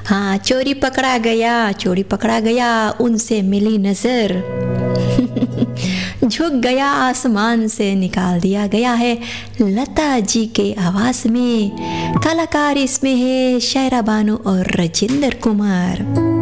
हाँ, चोरी पकड़ा गया उनसे मिली नजर। झुक गया आसमान से निकाल दिया गया है लता जी के आवाज में। कलाकार इसमें है शायरा बानो और राजेंद्र कुमार।